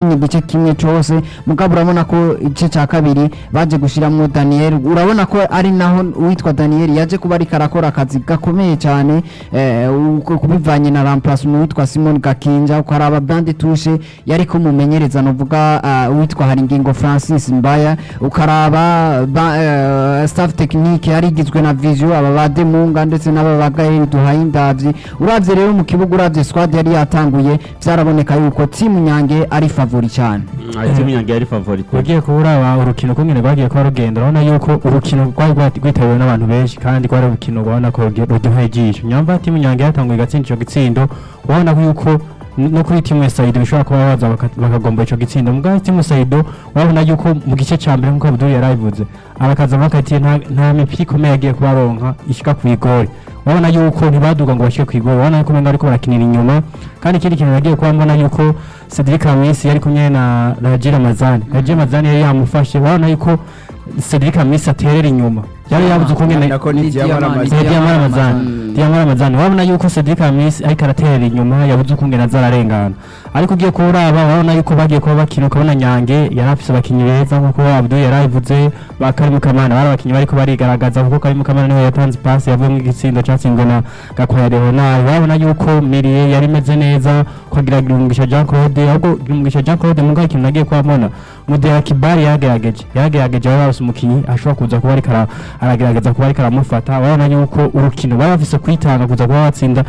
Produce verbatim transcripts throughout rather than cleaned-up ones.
yakinye igice kimwe cyose mugabo urabona ko igice cya kabiri baje gushiramwo Daniel urabona ko ari naho uwitwa Daniel yaje kuba ariko arakora akazi gakomeye cyane eh, kubivanye na remplacement witwa Simon Gakinja uko araba bande touche yari ko mumenyereza novuga uh, witwa Haringingo Francis Mbaya ukaraba uh, staff technique yari igizwe na Vision aba bade munga ndetse n'aba bagaye duhaye indavyi uravye rero mu kibuga uravye squad yari yatanguye byaraboneka yuko team Nyange ari favori cyane team Nyange ari favori ugiye kuraba urukino kungene rwagiye kwa rugendo urabona yuko urukino rwari rwitawe n'abantu benshi kandi rwari urukino rwabona ko ruryoheye ijisho nyamba team Nyange yatanguye gatsinda ico gitsindo ubona yuko no kuri timu Saido bishobora kuba baza bakagomba ico gitsindo mugabo timu Saido wabona yuko mu gice ca mbere nkuko Abdul yarabivuze arakaza bakatiye nta nta mipira ikomeye yagiye kubaronka ishika ku igori wabona yuko ntibaduga ngo bashike ku igori wabona yuko menga ariko barakinira inyuma kandi ikindi kintu yagiye kuba mbona yuko Cedric Amisi yari kumwe na Rajira Mazani Rajira Mazani yari yamufashe wabona yuko Cedric Amisi aterera inyuma yari yabuze uko ngene nako ni Diamara Mazani Diamara Mazani wabona yuko Cedric Amisi ariko araterera inyuma yabuze uko ngene azararengana ariko ugiye kuraba wabona yuko bagiye kuba bakina ukabona Nyange yarafise abakinyi beza nkuko Abdul yarabivuze bakari Kamana bari abakinyi bariko barigaragaza kuko kari Kamana niwe yatanze pass yavuye mu gitsindo cyatsinzwe na Gakwaya Leonard wabona yuko Mirie yari meze neza kwagira Girumugisha Jean Claude ahubwo Girumugisha Jean Claude munga ikintu nagiye kwabona Mudera Kibali yagerageje yagerageje wabase umukinyi ashobora kuza kuba ariko aragerageza kuba ariko aramufata wabona yuko urukino barafise kwitanga kuza kuba batsinda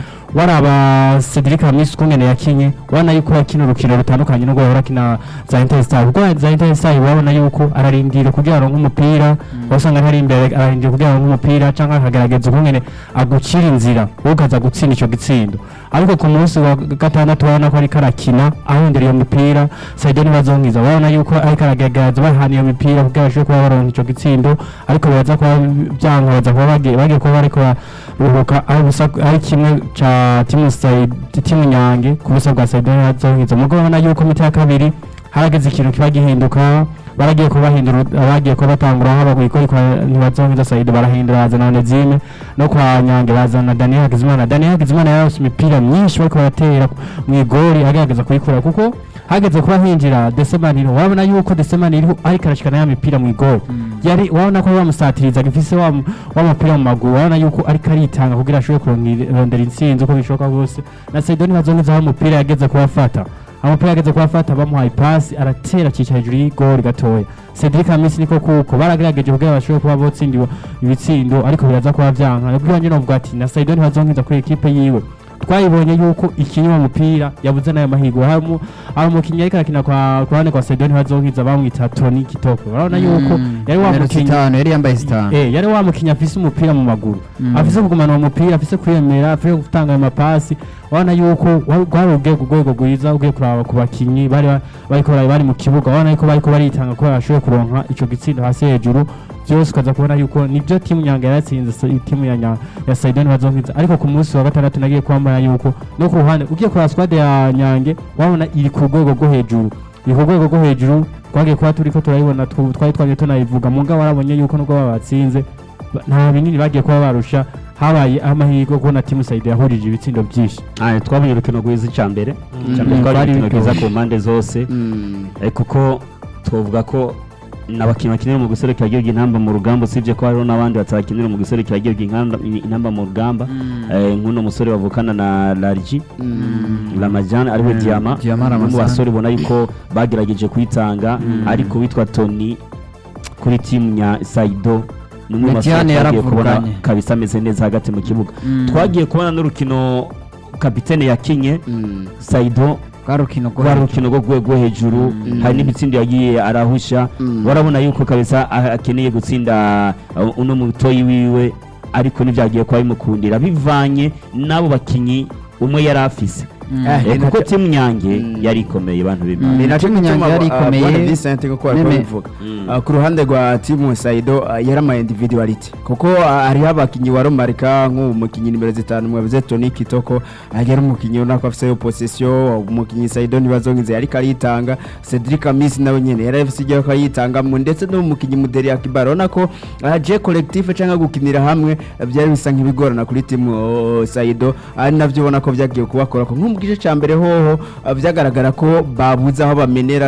waraba Cedric Amisi kungene yakinye wabona yuko yakina urukino rutandukanye no guhora kina za Interstar kuko za Interstar wabona yuko ararindira kugira aronke umupira wasanga ntari imbere ararindira kugira aronke umupira canka akagerageza kungene agucira inzira ukaza gutsinda ico gitsindo ariko ku munsi wa gatandatu wabona ko ari karakina ahondera iyo mupira Saido ntibazonkiza wabona yuko ari karagerageza bahana iyo mipira kugira ashobore kuba baronka ico gitsindo ariko baza kuba byankoza kuba bagiye bagiye kuba ariko ruhuka aho busa ari kimwe ca timu Saido timu Nyange ku busa bwa Saido ntibazonkiza mugabo ubona yuko mita ya kabiri harageze ikintu kiba gihinduka baragiye kubahindura abagiye ko batangura haba kuyiko ntibazonkiza Saido barahindura bazana Nezime no kwa Nyange bazana Daniel Hakizimana Daniel Hakizimana yarose imipira myinshi bariko baratera mu igori agerageza kuyikura kuko hageze kuba hinjira Desemaniro wabona yuko Desemaniro ariko arashikana ya mipira mu igori yari wabona ko bamusatiriza gifise wa wa mupira mu maguru wabona yuko ariko aritanga kugira ashobore kurondera intsinzi uko bishoka bose na Saido ntibazonkiza aho umupira yageze kubafata amupira yageze kubafata bamuhaye pass aratera cica hejuru y'igori gatoya Cedric Amisi niko kuko baragerageje kugira bashobore kuba botsindiwe ibitsindo ariko biraza kuba vyanka nubwo banje novuga ati na Saido ntibazonkiza kuri equipe yiwe twayibonye yuko ikinywa umupira yabuze nayo mahigo hamu ari umukinnyi ariko arakina kwa kuhane kwa Saido ntibazonkiza bamwita Tony Kitoko barabona yuko yari wa mukinnyi yari yambaye sitani eh yari wa mukinnyi afise umupira mu maguru afise kugumana umupira afise kwiyemera afise gutanga amapasi wana yuko gwari ugiye kugwego gwiza ugiye kuraba ku bakinyi bari bariko bari mu kibuga wana yuko bariko baritanga ko bashoboye kuronka ico gitsindo hasi hejuru byose ukaza kubona yuko nibyo timu Nyange yaratsinze timu ya ya Saido ntibazonkiza ariko ku munsi wa gatandatu nagiye kwambara yuko no ku ruhande ugiye kura squad ya Nyange wabona iri ku rwego rwo hejuru iri ku rwego rwo hejuru twagiye kuba turiko turayibona twari twagiye tunayivuga munga warabonye yuko nubwo babatsinze nta binini bagiye kuba barusha habaye amahigo ko na timu Saido yahurije ibitsindo byinshi ah twabonye urukino rwiza cyambere cyambere twari urukino rwiza ku mpande zose kuko twovuga ko nabakinyi bakinira mu guserekera igihugu intamba mu rugamba usibye ko hariho n'abandi batakinira mu guserekera igihugu intamba mu rugamba nk'uno musore bavukana na Larji Ramajana ariwe Diama mu basore bona yuko bagerageje kwitanga ariko witwa Tony kuri timu ya Saido numwe basore yagiye kubona kabisa ameze neza hagati mu kibuga twagiye kubona n'urukino kapitene yakinye Saido garukino garukino go gwego hejuru hari n'ibitsindo yagiye arahusha warabona yuko kabisa akeneye gutsinda uno mutoyi wiwe ariko nivyagiye kwa bimukundira bivanye nabo bakinyi umwe yarafise kuko timu Nyange yari ikomeye abantu bimana ni naco Nyange yari ikomeye Vincent ko arabivuga ku ruhande rwa timu Saido yari ama individuality kuko ari abakinyi waro marika nk'umukinyi nimero zitanu mwavuze Tony Kitoko yari umukinyi unako afise possession umukinyi Saido ntibazonkize yari karitanga Cedric Amisi nawe nyene yari afise igihe kayitanga mu ndetse no umukinyi Muderi Akibaro nako je collectif cyangwa gukinira hamwe byari bisa nk'ibigorana kuri timu Saido ari navyo ubona ko vyagiye kubakora ko gice cyambere hoho byagaragara ko babuza aho bamenera